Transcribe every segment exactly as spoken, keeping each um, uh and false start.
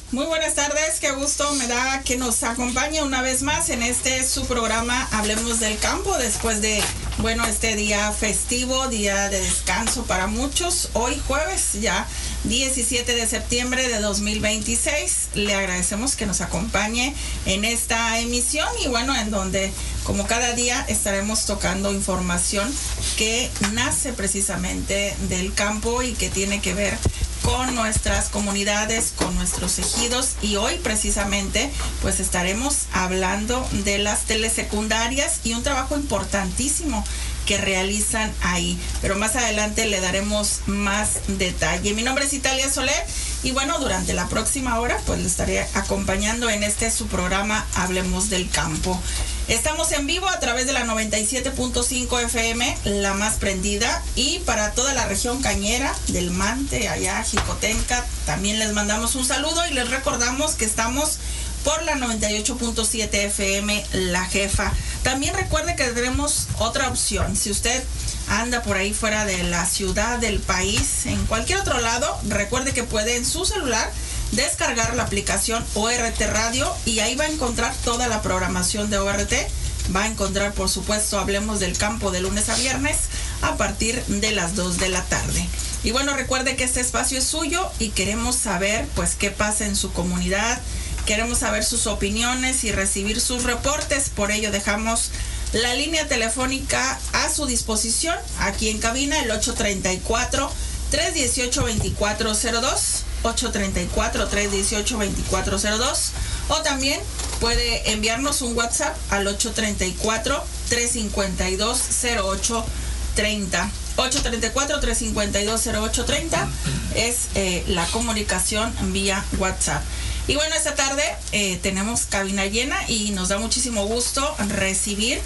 Muy buenas tardes, qué gusto me da que nos acompañe una vez más en este su programa Hablemos del Campo, después de, bueno, este día festivo, día de descanso para muchos. Hoy jueves, ya diecisiete de septiembre de dos mil veintiséis, le agradecemos que nos acompañe en esta emisión y bueno, en donde como cada día estaremos tocando información que nace precisamente del campo y que tiene que ver con nuestras comunidades, con nuestros ejidos, y hoy precisamente pues estaremos hablando de las telesecundarias y un trabajo importantísimo que realizan ahí, pero más adelante le daremos más detalle. Mi nombre es Italia Soler y bueno, durante la próxima hora pues le estaré acompañando en este su programa Hablemos del Campo. Estamos en vivo a través de la noventa y siete punto cinco F M, la más prendida, y para toda la región cañera del Mante, allá Jicotenca, también les mandamos un saludo y les recordamos que estamos por la noventa y ocho punto siete F M, La Jefa. También recuerde que tenemos otra opción. Si usted anda por ahí fuera de la ciudad, del país, en cualquier otro lado, recuerde que puede en su celular descargar la aplicación O R T Radio y ahí va a encontrar toda la programación de O R T. Va a encontrar, por supuesto, Hablemos del Campo de lunes a viernes a partir de las dos de la tarde. Y bueno, recuerde que este espacio es suyo y queremos saber pues qué pasa en su comunidad. Queremos saber sus opiniones y recibir sus reportes. Por ello dejamos la línea telefónica a su disposición aquí en cabina, el ocho treinta y cuatro, tres dieciocho, veinticuatro cero dos, ocho treinta y cuatro, tres dieciocho, veinticuatro cero dos, o también puede enviarnos un WhatsApp al ocho treinta y cuatro, tres cincuenta y dos, cero ocho treinta. ocho treinta y cuatro, tres cincuenta y dos, cero ocho treinta es eh, la comunicación vía WhatsApp. Y bueno, esta tarde eh, tenemos cabina llena y nos da muchísimo gusto recibir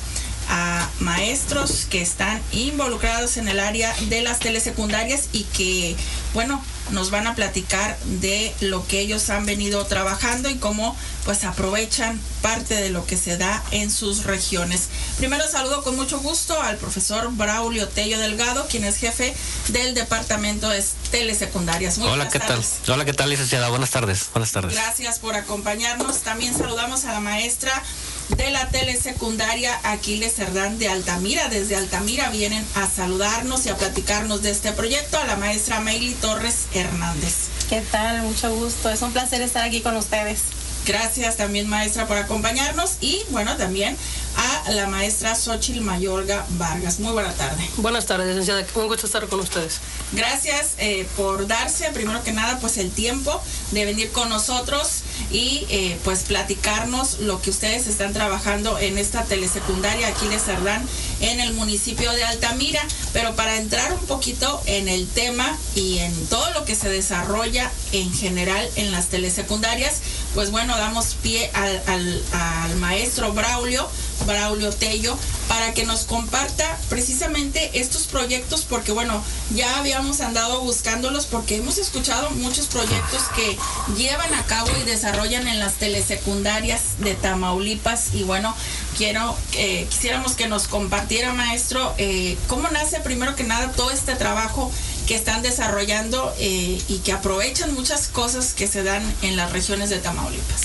a maestros que están involucrados en el área de las telesecundarias y que, bueno, nos van a platicar de lo que ellos han venido trabajando y cómo pues aprovechan parte de lo que se da en sus regiones. Primero saludo con mucho gusto al profesor Braulio Tello Delgado, quien es jefe del departamento de telesecundarias. Muy Hola, ¿qué tardes. tal? Hola, ¿qué tal, licenciada? Buenas tardes. Buenas tardes. Gracias por acompañarnos. También saludamos a la maestra de la telesecundaria Aquiles Cerdán de Altamira. Desde Altamira vienen a saludarnos y a platicarnos de este proyecto a la maestra Mayli Torres Hernández. ¿Qué tal? Mucho gusto. Es un placer estar aquí con ustedes. Gracias también, maestra, por acompañarnos. Y bueno, también a la maestra Xochitl Mayorga Vargas. Muy buena tarde. Buenas tardes, licenciada. Un gusto estar con ustedes. Gracias eh, por darse, primero que nada, pues el tiempo de venir con nosotros y eh, pues platicarnos lo que ustedes están trabajando en esta telesecundaria Aquiles Cerdán en el municipio de Altamira. Pero para entrar un poquito en el tema y en todo lo que se desarrolla en general en las telesecundarias, pues bueno, damos pie al, al, al maestro Braulio, Braulio Tello, para que nos comparta precisamente estos proyectos, porque bueno, ya habíamos andado buscándolos porque hemos escuchado muchos proyectos que llevan a cabo y desarrollan en las telesecundarias de Tamaulipas y bueno, quiero eh, quisiéramos que nos compartiera, maestro, eh, cómo nace primero que nada todo este trabajo que están desarrollando eh, y que aprovechan muchas cosas que se dan en las regiones de Tamaulipas.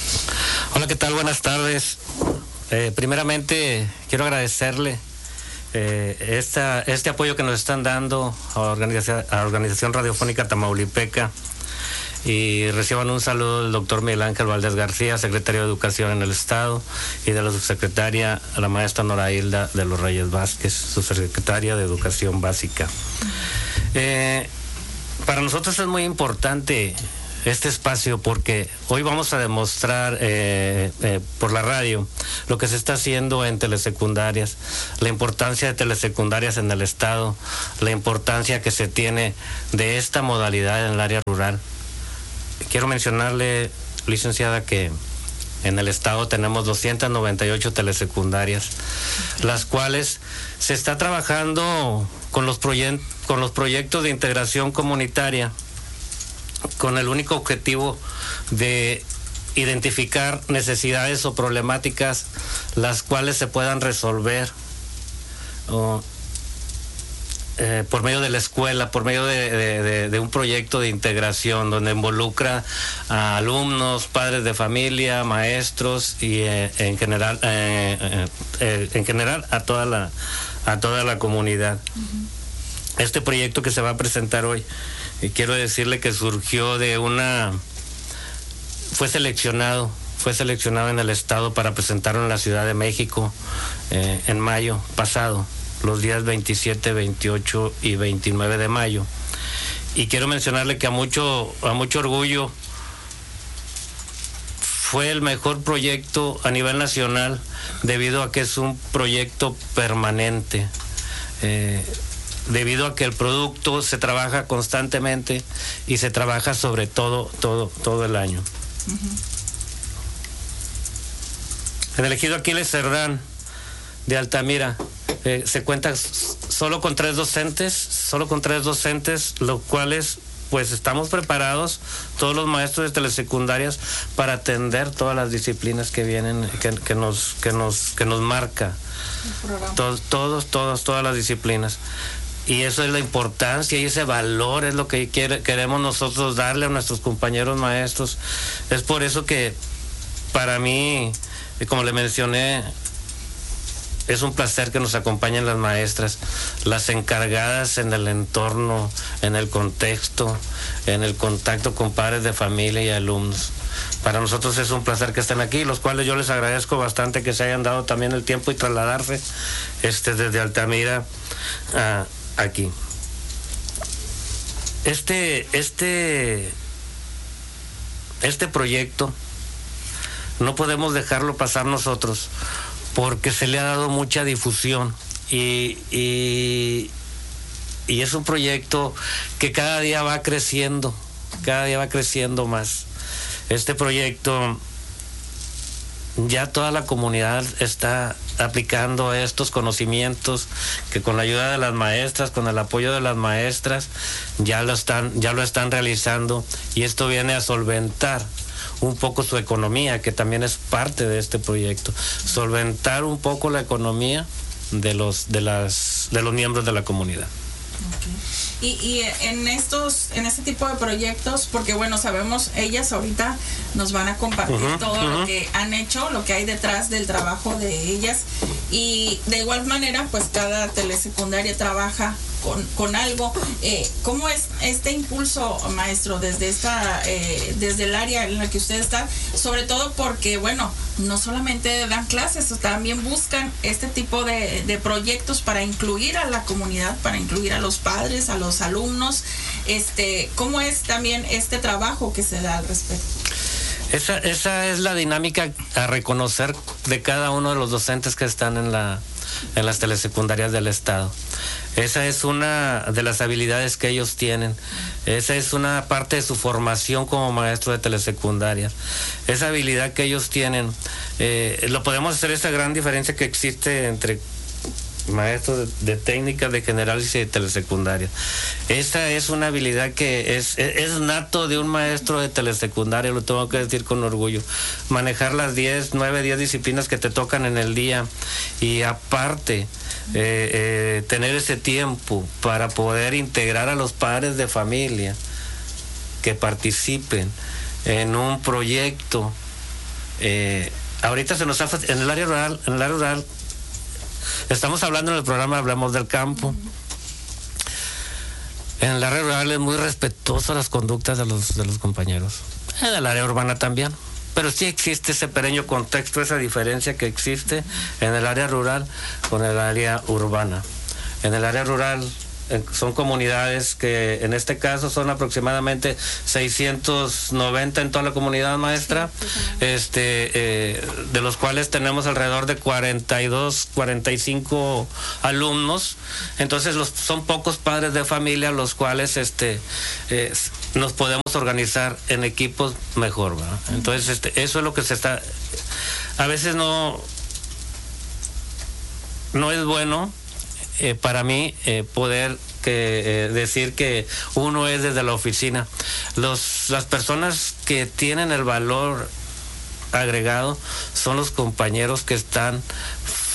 Hola, ¿qué tal? Buenas tardes. Eh, primeramente, quiero agradecerle eh, esta, este apoyo que nos están dando a la Organización, a la Organización Radiofónica Tamaulipeca, y reciban un saludo del doctor Miguel Ángel Valdés García, secretario de Educación en el Estado, y de la subsecretaria, a la maestra Nora Hilda de los Reyes Vázquez, subsecretaria de Educación Básica. Eh, para nosotros es muy importante este espacio porque hoy vamos a demostrar eh, eh, por la radio lo que se está haciendo en telesecundarias, la importancia de telesecundarias en el Estado, la importancia que se tiene de esta modalidad en el área rural. Quiero mencionarle, licenciada, que en el Estado tenemos doscientas noventa y ocho telesecundarias, las cuales se está trabajando con los, proye- con los proyectos de integración comunitaria, con el único objetivo de identificar necesidades o problemáticas las cuales se puedan resolver. Oh, eh, por medio de la escuela, por medio de, de, de, de un proyecto de integración donde involucra a alumnos, padres de familia, maestros y eh, en general eh, eh, eh, en general a toda la a toda la comunidad. Uh-huh. Este proyecto que se va a presentar hoy, y quiero decirle que surgió de una fue seleccionado fue seleccionado en el estado para presentarlo en la Ciudad de México eh, en mayo pasado, los días veintisiete, veintiocho y veintinueve de mayo. Y quiero mencionarle que a mucho, a mucho orgullo fue el mejor proyecto a nivel nacional debido a que es un proyecto permanente, eh, debido a que el producto se trabaja constantemente y se trabaja sobre todo, todo, todo el año. Uh-huh. En el ejido Aquiles Cerdán de Altamira eh, se cuenta solo con tres docentes, solo con tres docentes, los cuales pues estamos preparados, todos los maestros de telesecundarias, para atender todas las disciplinas que vienen, que, que nos, que nos, que nos marca. Todos, todos, todos, todas las disciplinas. Y eso es la importancia y ese valor es lo que quiere, queremos nosotros darle a nuestros compañeros maestros. Es por eso que para mí, como le mencioné, es un placer que nos acompañen las maestras, las encargadas en el entorno, en el contexto, en el contacto con padres de familia y alumnos. Para nosotros es un placer que estén aquí, los cuales yo les agradezco bastante que se hayan dado también el tiempo y trasladarse este, desde Altamira a aquí. Este, este, este proyecto no podemos dejarlo pasar nosotros, porque se le ha dado mucha difusión y, y, y es un proyecto que cada día va creciendo, cada día va creciendo más. Este proyecto, ya toda la comunidad está aplicando estos conocimientos que con la ayuda de las maestras, con el apoyo de las maestras, ya lo están, ya lo están realizando, y esto viene a solventar un poco su economía, que también es parte de este proyecto, solventar un poco la economía de los de las de los miembros de la comunidad. Okay. Y, y en estos, en este tipo de proyectos, porque bueno, sabemos, ellas ahorita nos van a compartir uh-huh, todo uh-huh. lo que han hecho, lo que hay detrás del trabajo de ellas, y de igual manera, pues cada telesecundaria trabaja con, con algo. Eh, ¿Cómo es este impulso, maestro, desde esta, eh, desde el área en la que usted está? Sobre todo porque, bueno, no solamente dan clases, también buscan este tipo de, de proyectos para incluir a la comunidad, para incluir a los padres, a los alumnos. Este, ¿cómo es también este trabajo que se da al respecto? Esa, esa es la dinámica a reconocer de cada uno de los docentes que están en la en las telesecundarias del estado. Esa es una de las habilidades que ellos tienen. Esa es una parte de su formación como maestro de telesecundaria. Esa habilidad que ellos tienen, eh, lo podemos hacer, esa gran diferencia que existe entre maestros de, de técnicas, de generales y de telesecundaria. Esa es una habilidad que es, es, es nato de un maestro de telesecundaria, lo tengo que decir con orgullo. Manejar las diez, nueve, diez disciplinas que te tocan en el día, y aparte eh, eh, tener ese tiempo para poder integrar a los padres de familia que participen en un proyecto. Eh, ahorita se nos ha, en el área rural, en el área rural estamos hablando en el programa Hablamos del Campo. En el área rural es muy respetuoso a las conductas de los, de los compañeros. En el área urbana también. Pero sí existe ese pequeño contexto, esa diferencia que existe en el área rural con el área urbana. En el área rural son comunidades que en este caso son aproximadamente seiscientos noventa en toda la comunidad, maestra, este eh, de los cuales tenemos alrededor de cuarenta y dos, cuarenta y cinco alumnos. Entonces los, son pocos padres de familia los cuales este eh, nos podemos organizar en equipos mejor, ¿verdad? Entonces este, eso es lo que se está, a veces no no es bueno Eh, para mí eh, poder que, eh, decir que uno es desde la oficina. Los, las personas que tienen el valor agregado son los compañeros que están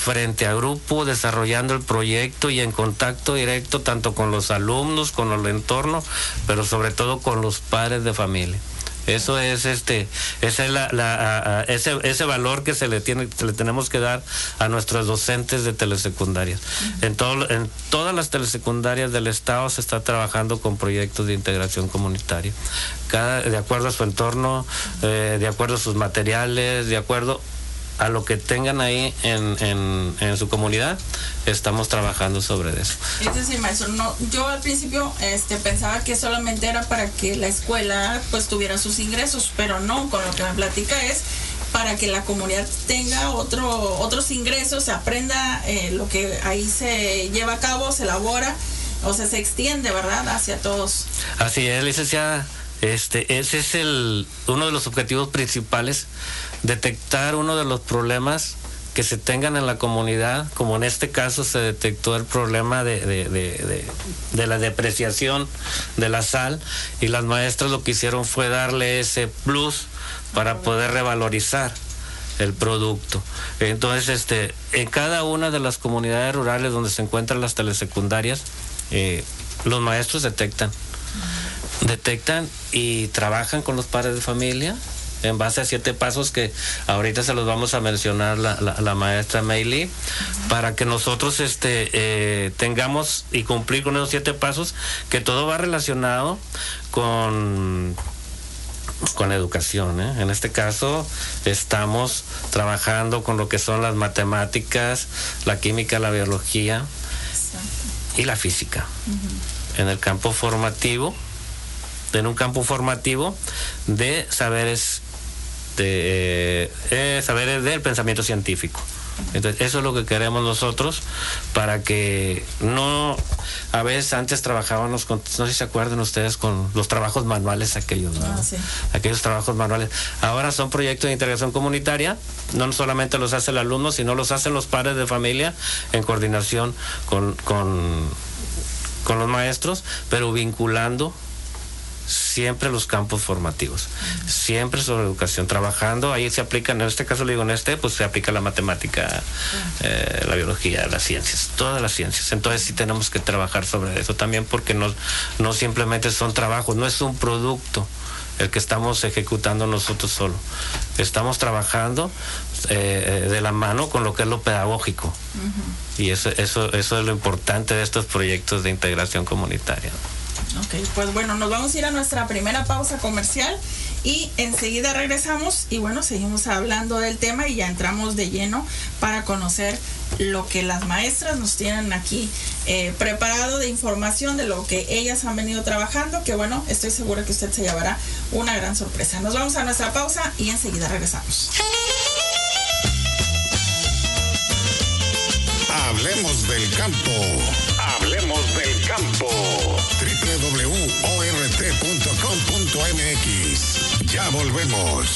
frente a grupo, desarrollando el proyecto y en contacto directo tanto con los alumnos, con el entorno, pero sobre todo con los padres de familia. Eso es este, esa es la, la a, a, ese, ese valor que se le tiene, se le tenemos que dar a nuestros docentes de telesecundarias. Uh-huh. En todo, en todas las telesecundarias del estado se está trabajando con proyectos de integración comunitaria. Cada, de acuerdo a su entorno, eh, de acuerdo a sus materiales, de acuerdo a lo que tengan ahí en, en, en su comunidad, estamos trabajando sobre eso. Es decir, maestro, no, yo al principio este, pensaba que solamente era para que la escuela pues tuviera sus ingresos, pero no, con lo que me platica es para que la comunidad tenga otro, otros ingresos, aprenda eh, lo que ahí se lleva a cabo, se elabora, o sea, se extiende, ¿verdad?, hacia todos. Así es, licenciada. Este, ese es el uno de los objetivos principales, detectar uno de los problemas que se tengan en la comunidad, como en este caso se detectó el problema de, de, de, de, de la depreciación de la sal, y las maestras lo que hicieron fue darle ese plus para poder revalorizar el producto. Entonces, este, en cada una de las comunidades rurales donde se encuentran las telesecundarias, eh, los maestros detectan detectan y trabajan con los padres de familia en base a siete pasos que ahorita se los vamos a mencionar la, la, la maestra Meili, uh-huh, para que nosotros este eh, tengamos y cumplir con esos siete pasos, que todo va relacionado con con educación, ¿eh? En este caso estamos trabajando con lo que son las matemáticas, la química, la biología, exacto, y la física, uh-huh, en el campo formativo, en un campo formativo de saberes de eh, saberes del pensamiento científico. Entonces eso es lo que queremos nosotros, para que no, a veces antes trabajábamos con, no sé si se acuerdan ustedes, con los trabajos manuales aquellos, ¿no? Ah, sí. Aquellos trabajos manuales. Ahora son proyectos de integración comunitaria, no solamente los hace el alumno, sino los hacen los padres de familia en coordinación con, con, con los maestros, pero vinculando siempre los campos formativos, uh-huh, siempre sobre educación, trabajando, ahí se aplica, en este caso le digo en este, pues se aplica la matemática, uh-huh, eh, la biología, las ciencias, todas las ciencias. Entonces sí tenemos que trabajar sobre eso también, porque no, no simplemente son trabajos, no es un producto el que estamos ejecutando nosotros solo, estamos trabajando eh, de la mano con lo que es lo pedagógico, uh-huh, y eso, eso, eso es lo importante de estos proyectos de integración comunitaria. Ok, pues bueno, nos vamos a ir a nuestra primera pausa comercial y enseguida regresamos y bueno, seguimos hablando del tema y ya entramos de lleno para conocer lo que las maestras nos tienen aquí eh, preparado de información de lo que ellas han venido trabajando, que bueno, estoy segura que usted se llevará una gran sorpresa. Nos vamos a nuestra pausa y enseguida regresamos. Hablemos del campo. Hablemos del campo. doble u doble u doble u punto o r t punto com punto m x. Ya volvemos.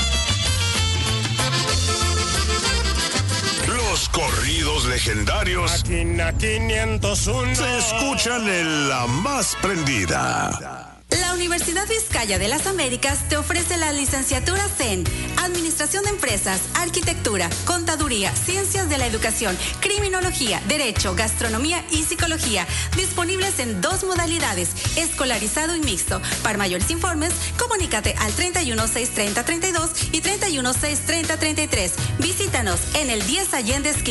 Los corridos legendarios Máquina quinientos uno se escuchan en La Más Prendida. La Universidad Vizcaya de las Américas te ofrece las licenciaturas en Administración de Empresas, Arquitectura, Contaduría, Ciencias de la Educación, Criminología, Derecho, Gastronomía y Psicología, disponibles en dos modalidades, escolarizado y mixto. Para mayores informes, comunícate al treinta y uno, seiscientos treinta, treinta y dos y treinta y uno, seiscientos treinta, treinta y tres. Visítanos en el diez Allende Esquina.